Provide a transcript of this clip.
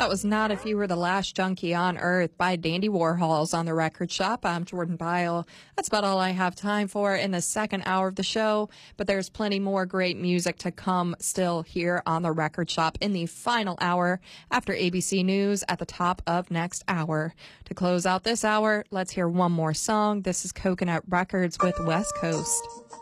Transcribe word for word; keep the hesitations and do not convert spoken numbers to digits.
That was Not If You Were the Last Junkie on Earth by Dandy Warhols on the Record Shop. I'm Jordan Byle. That's about all I have time for in the second hour of the show, but there's plenty more great music to come still here on the Record Shop in the final hour after A B C News at the top of next hour. To close out this hour, let's hear one more song. This is Coconut Records with West Coast.